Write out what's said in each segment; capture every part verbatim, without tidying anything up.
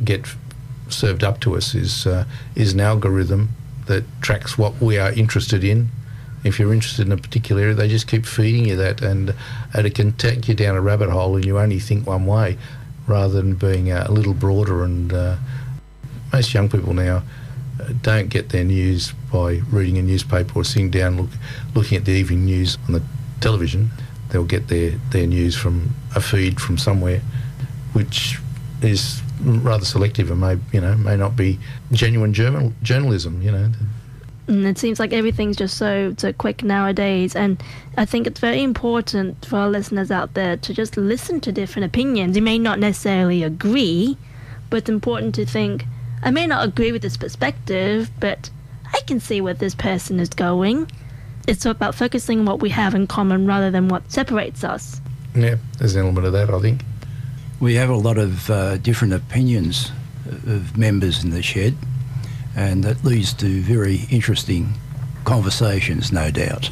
get served up to us is uh, is an algorithm that tracks what we are interested in. If you're interested in a particular area, they just keep feeding you that, and, and it can take you down a rabbit hole and you only think one way rather than being uh, a little broader. And uh, most young people now uh, don't get their news by reading a newspaper or sitting down look, looking at the evening news on the television. They'll get their, their news from a feed from somewhere, which is rather selective and may, you know, may not be genuine journal, journalism, you know. And it seems like everything's just so so quick nowadays, and I think it's very important for our listeners out there to just listen to different opinions. You may not necessarily agree, but it's important to think, I may not agree with this perspective, but I can see where this person is going. It's about focusing on what we have in common rather than what separates us. Yeah, there's an element of that, I think. We have a lot of uh, different opinions of members in the shed, and that leads to very interesting conversations, no doubt.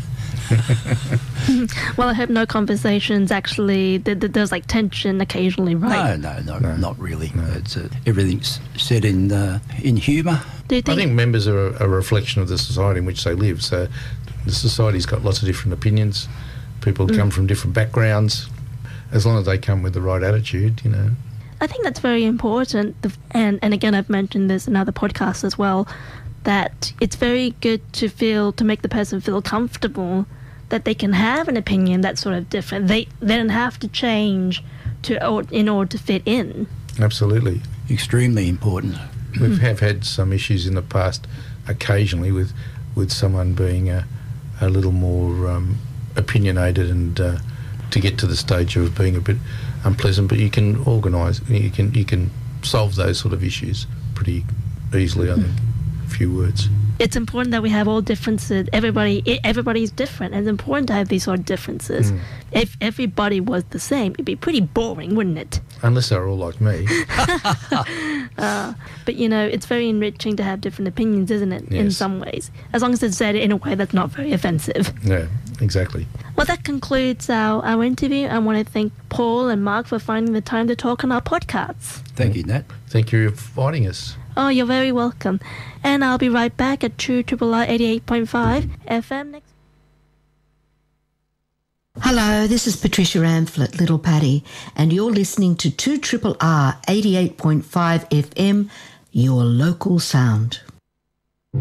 Well, I hope no conversations actually, th- th- there's like tension occasionally, right? No, no, no, No. not really. No. It's uh, everything's said in uh, in humour. Do you I think, think members are a, a reflection of the society in which they live. So the society's got lots of different opinions. People come from different backgrounds. As long as they come with the right attitude, you know. I think that's very important, The- and, and again, I've mentioned this in other podcasts as well, that it's very good to feel, to make the person feel comfortable that they can have an opinion that's sort of different. They, they don't have to change to or, in order to fit in. Absolutely. Extremely important. We have had some issues in the past occasionally with, with someone being a, a little more um, opinionated and uh, to get to the stage of being a bit unpleasant, but you can organise, you can you can solve those sort of issues pretty easily, I think. A few words. It's important that we have all differences. Everybody, i- everybody's different, and it's important to have these sort of differences. Mm. If everybody was the same, it'd be pretty boring, wouldn't it? Unless they're all like me. Uh, but, you know, it's very enriching to have different opinions, isn't it, in Yes. some ways? As long as it's said in a way that's not very offensive. Yeah, exactly. Well, that concludes our, our interview. I want to thank Paul and Mark for finding the time to talk on our podcasts. Thank you, Nat. Thank you for inviting us. Oh, you're very welcome. And I'll be right back at True Triple R eighty-eight point five F M next. Hello, this is Patricia Amphlett, Little Patty, and you're listening to two R R R eighty-eight point five F M, your local sound.